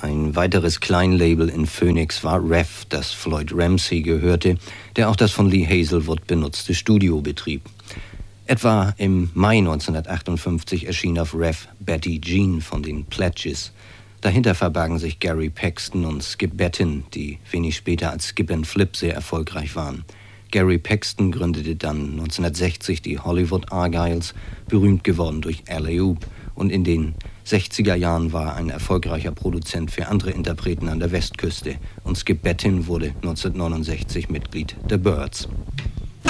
Ein weiteres Kleinlabel in Phoenix war Rev, das Floyd Ramsey gehörte, der auch das von Lee Hazelwood benutzte Studio betrieb. Etwa im Mai 1958 erschien auf Rev Betty Jean von den Pledges. Dahinter verbargen sich Gary Paxton und Skip Bettin, die wenig später als Skip and Flip sehr erfolgreich waren. Gary Paxton gründete dann 1960 die Hollywood Argyles, berühmt geworden durch Alley-Oop, und in den 60er Jahren war ein erfolgreicher Produzent für andere Interpreten an der Westküste, und Skip Bettin wurde 1969 Mitglied der Byrds.